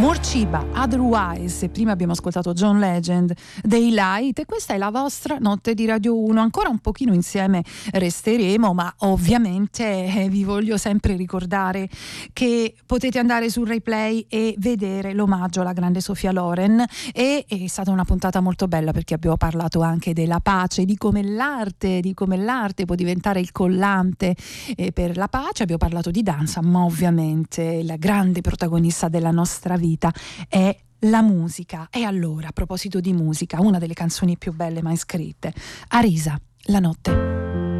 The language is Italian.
Morciba, Otherwise, prima abbiamo ascoltato John Legend, Daylight, e questa è la vostra notte di Radio 1. Ancora un pochino insieme resteremo, ma ovviamente vi voglio sempre ricordare che potete andare sul replay e vedere l'omaggio alla grande Sofia Loren, e è stata una puntata molto bella perché abbiamo parlato anche della pace, di come l'arte può diventare il collante per la pace. Abbiamo parlato di danza, ma ovviamente la grande protagonista della nostra vita è la musica. E allora, a proposito di musica, una delle canzoni più belle mai scritte, Arisa, La notte.